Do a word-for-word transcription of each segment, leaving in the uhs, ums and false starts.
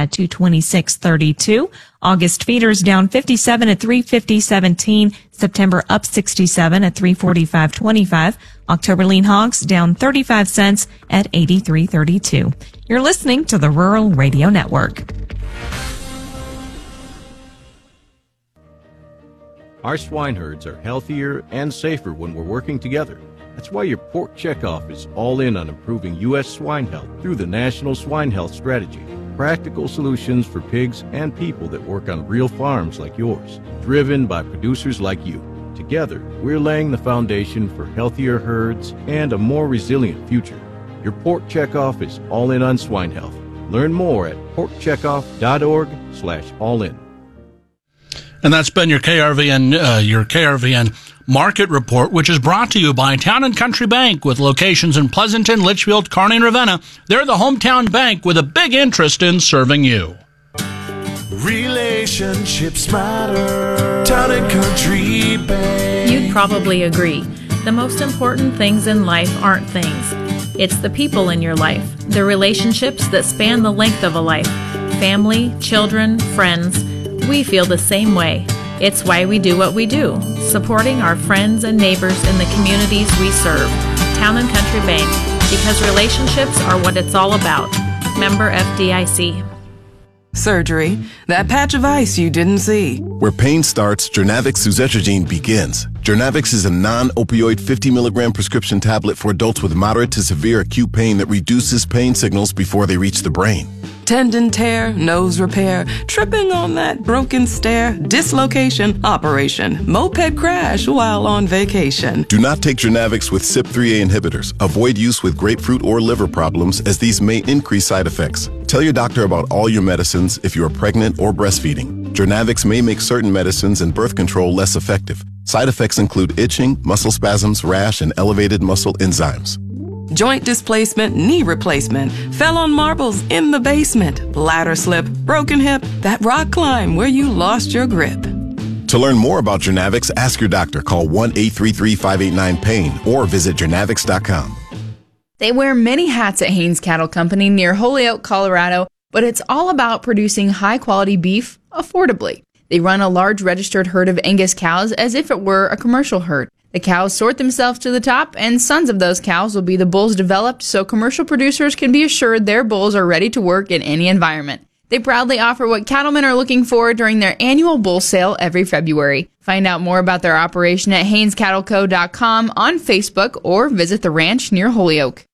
at two twenty-six thirty-two. August feeders down fifty-seven at three fifty seventeen. September up sixty-seven at three forty-five twenty-five. October lean hogs down thirty-five cents at eighty-three thirty-two. You're listening to the Rural Radio Network. Our swine herds are healthier and safer when we're working together. That's why your Pork Checkoff is all in on improving U S swine health through the National Swine Health Strategy. Practical solutions for pigs and people that work on real farms like yours, driven by producers like you. Together, we're laying the foundation for healthier herds and a more resilient future. Your Pork Checkoff is all in on swine health. Learn more at pork checkoff dot org slash all in. And that's been your K R V N, uh, your K R V N Market Report, which is brought to you by Town and Country Bank with locations in Pleasanton, Litchfield, Kearney, and Ravenna. They're the hometown bank with a big interest in serving you. Relationships matter. Town and Country Bank. You'd probably agree. The most important things in life aren't things. It's the people in your life, the relationships that span the length of a life. Family, children, friends. We feel the same way. It's why we do what we do, supporting our friends and neighbors in the communities we serve. Town and Country Bank, because relationships are what it's all about. Member F D I C. Surgery, that patch of ice you didn't see. Where pain starts, Jernavix suzetrigine begins. Jernavix is a non-opioid fifty milligram prescription tablet for adults with moderate to severe acute pain that reduces pain signals before they reach the brain. Tendon tear, nose repair, tripping on that broken stair, dislocation, operation, moped crash while on vacation. Do not take Jernavix with C Y P three A inhibitors. Avoid use with grapefruit or liver problems, as these may increase side effects. Tell your doctor about all your medicines if you are pregnant or breastfeeding. Jernavix may make certain medicines and birth control less effective. Side effects include itching, muscle spasms, rash, and elevated muscle enzymes. Joint displacement, knee replacement, fell on marbles in the basement, ladder slip, broken hip, that rock climb where you lost your grip. To learn more about Jernavix, ask your doctor. Call one eight three three, five eight nine, pain or visit jernavix dot com. They wear many hats at Haines Cattle Company near Holyoke, Colorado, but it's all about producing high-quality beef affordably. They run a large registered herd of Angus cows as if it were a commercial herd. The cows sort themselves to the top, and sons of those cows will be the bulls developed so commercial producers can be assured their bulls are ready to work in any environment. They proudly offer what cattlemen are looking for during their annual bull sale every February. Find out more about their operation at haines cattle co dot com, on Facebook, or visit the ranch near Holyoke.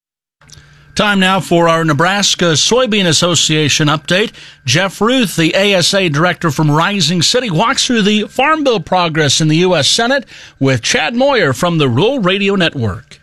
Time now for our Nebraska Soybean Association update. Jeff Ruth, the A S A director from Rising City, walks through the Farm Bill progress in the U S Senate with Chad Moyer from the Rural Radio Network.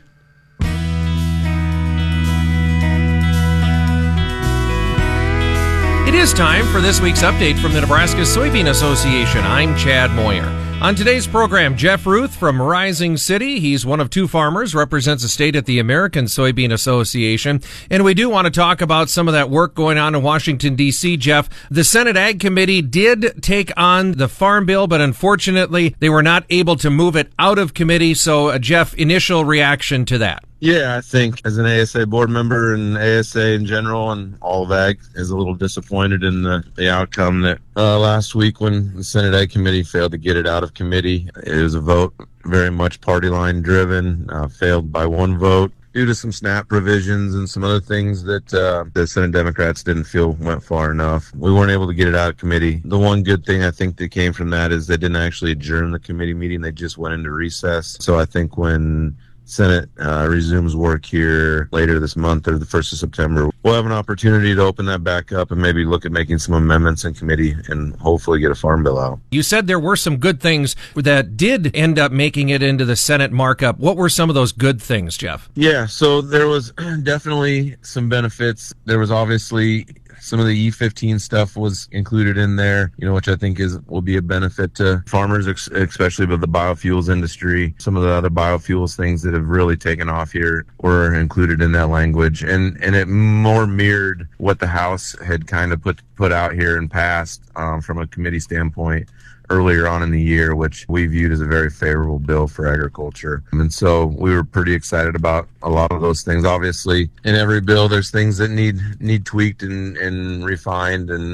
It is time for this week's update from the Nebraska Soybean Association. I'm Chad Moyer. On today's program, Jeff Ruth from Rising City. He's one of two farmers, represents a state at the American Soybean Association. And we do want to talk about some of that work going on in Washington, D C, Jeff. The Senate Ag Committee did take on the Farm Bill, but unfortunately, they were not able to move it out of committee. So, uh, Jeff, initial reaction to that? Yeah, I think as an A S A board member and A S A in general and all of Ag is a little disappointed in the, the outcome that uh, last week when the Senate Ag Committee failed to get it out of committee. It was a vote very much party line driven, uh, failed by one vote due to some SNAP provisions and some other things that uh, the Senate Democrats didn't feel went far enough. We weren't able to get it out of committee. The one good thing I think that came from that is they didn't actually adjourn the committee meeting. They just went into recess. So I think when Senate uh, resumes work here later this month or the first of September, we'll have an opportunity to open that back up and maybe look at making some amendments in committee and hopefully get a farm bill out. You said there were some good things that did end up making it into the Senate markup. What were some of those good things, Jeff? Yeah, so there was definitely some benefits. There was obviously some of the E fifteen stuff was included in there, you know, which I think is will be a benefit to farmers, especially with the biofuels industry. Some of the other biofuels things that have really taken off here were included in that language, and and it more mirrored what the House had kind of put put out here and passed um, from a committee standpoint earlier on in the year, which we viewed as a very favorable bill for agriculture. And so we were pretty excited about a lot of those things. Obviously, in every bill, there's things that need need tweaked and, and refined, and